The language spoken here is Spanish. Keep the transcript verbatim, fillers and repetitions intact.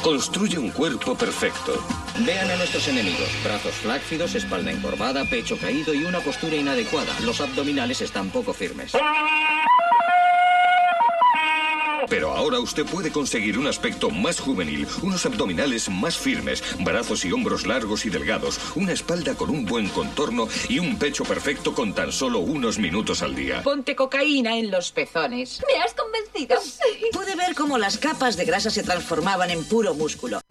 Construye un cuerpo perfecto. Vean a nuestros enemigos. Brazos flácidos, espalda encorvada, pecho caído y una postura inadecuada. Los abdominales están poco firmes. Pero ahora usted puede conseguir un aspecto más juvenil, unos abdominales más firmes, brazos y hombros largos y delgados, una espalda con un buen contorno y un pecho perfecto con tan solo unos minutos al día. Ponte cocaína en los pezones. Me has convencido. Pude ver cómo las capas de grasa se transformaban en puro músculo.